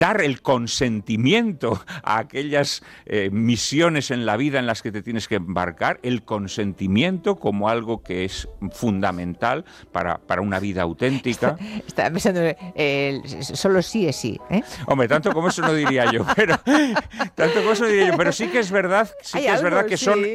dar el consentimiento a aquellas misiones en la vida en las que te tienes que embarcar, el consentimiento como algo que es fundamental para una vida auténtica. Estaba pensando, solo sí es sí, ¿eh? Hombre, tanto como eso no diría yo, pero sí que es verdad, que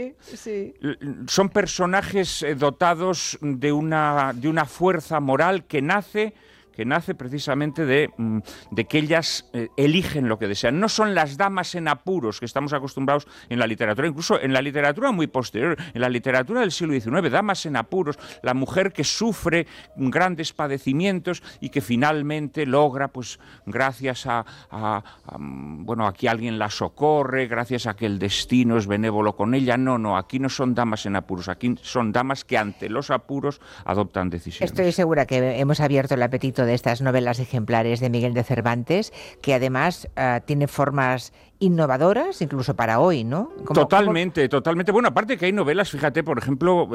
son personajes dotados de una fuerza moral que nace precisamente de que ellas eligen lo que desean. No son las damas en apuros que estamos acostumbrados en la literatura, incluso en la literatura muy posterior, en la literatura del siglo XIX, damas en apuros, la mujer que sufre grandes padecimientos y que finalmente logra, pues gracias a que alguien la socorre, gracias a que el destino es benévolo con ella. No, aquí no son damas en apuros, aquí son damas que ante los apuros adoptan decisiones. Estoy segura que hemos abierto el apetito de estas novelas ejemplares de Miguel de Cervantes, que además tiene formas innovadoras, incluso para hoy, ¿no? Totalmente. Bueno, aparte que hay novelas, fíjate, por ejemplo,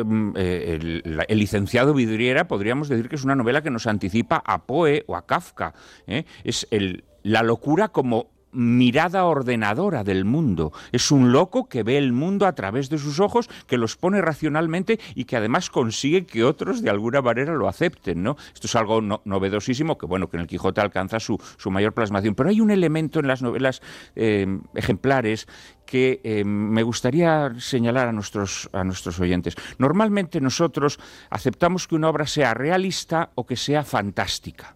el licenciado Vidriera, podríamos decir que es una novela que nos anticipa a Poe o a Kafka, ¿eh? Es la locura como mirada ordenadora del mundo. Es un loco que ve el mundo a través de sus ojos, que los pone racionalmente y que además consigue que otros de alguna manera lo acepten, ¿no? Esto es algo novedosísimo que en el Quijote alcanza su mayor plasmación. Pero hay un elemento en las novelas ejemplares que me gustaría señalar a nuestros oyentes. Normalmente nosotros aceptamos que una obra sea realista o que sea fantástica,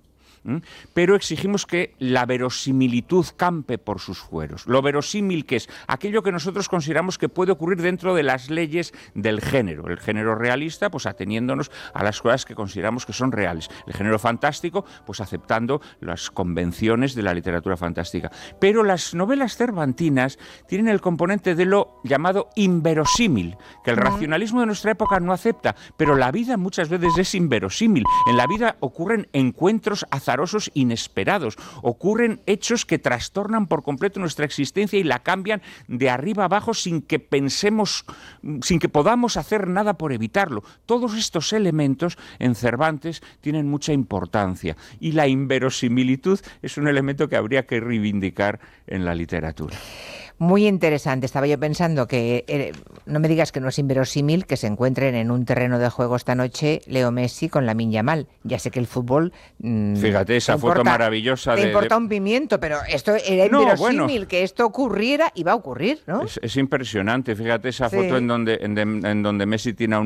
pero exigimos que la verosimilitud campe por sus fueros. Lo verosímil, que es aquello que nosotros consideramos que puede ocurrir dentro de las leyes del género. El género realista, pues ateniéndonos a las cosas que consideramos que son reales. El género fantástico, pues aceptando las convenciones de la literatura fantástica. Pero las novelas cervantinas tienen el componente de lo llamado inverosímil, que el racionalismo de nuestra época no acepta, pero la vida muchas veces es inverosímil. En la vida ocurren encuentros azarosos, inesperados, ocurren hechos que trastornan por completo nuestra existencia y la cambian de arriba abajo sin que pensemos, sin que podamos hacer nada por evitarlo. Todos estos elementos en Cervantes tienen mucha importancia y la inverosimilitud es un elemento que habría que reivindicar en la literatura. Muy interesante. Estaba yo pensando que, no me digas que no es inverosímil que se encuentren en un terreno de juego esta noche Leo Messi con Lamine Yamal. Ya sé que el fútbol... Fíjate, esa foto maravillosa te importa un pimiento, pero esto era inverosímil que esto ocurriera y va a ocurrir, ¿no? Es impresionante. Fíjate esa foto en donde Messi tiene a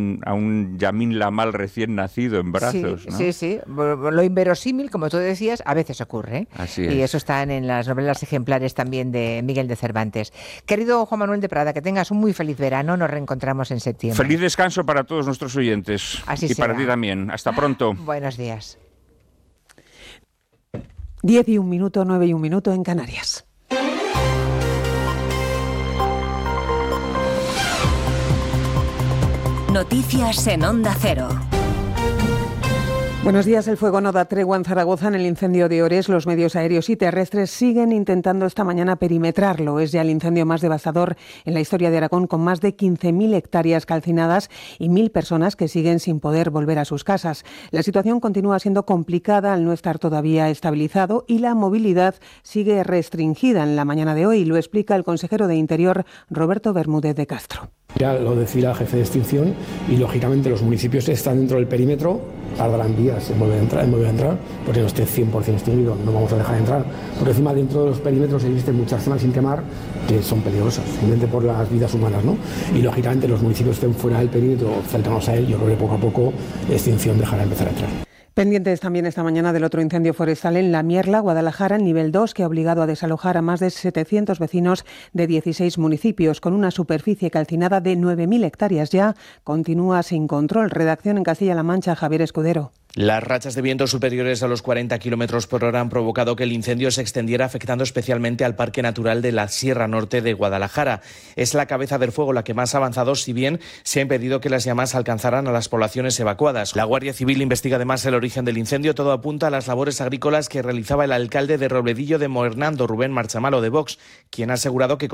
un Lamine Yamal recién nacido en brazos, ¿no? Sí. Lo inverosímil, como tú decías, a veces ocurre, ¿eh? Así es. Y eso está en las novelas ejemplares también de Miguel de Cervantes. Querido Juan Manuel de Prada, que tengas un muy feliz verano. Nos reencontramos en septiembre. Feliz descanso para todos nuestros oyentes. Así y será. Para ti también. Hasta pronto. Buenos días. 10:01, 9:01 en Canarias. Noticias en Onda Cero. Buenos días. El fuego no da tregua en Zaragoza en el incendio de Ores. Los medios aéreos y terrestres siguen intentando esta mañana perimetrarlo. Es ya el incendio más devastador en la historia de Aragón, con más de 15.000 hectáreas calcinadas y 1.000 personas que siguen sin poder volver a sus casas. La situación continúa siendo complicada al no estar todavía estabilizado y la movilidad sigue restringida en la mañana de hoy. Lo explica el consejero de Interior, Roberto Bermúdez de Castro. Ya lo decía el jefe de extinción y lógicamente los municipios están dentro del perímetro, tardarán días en volver a entrar, porque no esté 100% extinguido, no vamos a dejar de entrar. Por encima, dentro de los perímetros existen muchas zonas sin quemar que son peligrosas, simplemente por las vidas humanas, ¿no? Y lógicamente los municipios que estén fuera del perímetro, cercanos a él, yo creo que poco a poco extinción dejará de empezar a entrar. Pendientes también esta mañana del otro incendio forestal en La Mierla, Guadalajara, en nivel 2, que ha obligado a desalojar a más de 700 vecinos de 16 municipios. Con una superficie calcinada de 9.000 hectáreas ya, continúa sin control. Redacción en Castilla-La Mancha, Javier Escudero. Las rachas de viento superiores a los 40 kilómetros por hora han provocado que el incendio se extendiera, afectando especialmente al Parque Natural de la Sierra Norte de Guadalajara. Es la cabeza del fuego la que más ha avanzado, si bien se ha impedido que las llamas alcanzaran a las poblaciones evacuadas. La Guardia Civil investiga además el origen del incendio. Todo apunta a las labores agrícolas que realizaba el alcalde de Robledillo de Moernando, Rubén Marchamalo, de Vox, quien ha asegurado que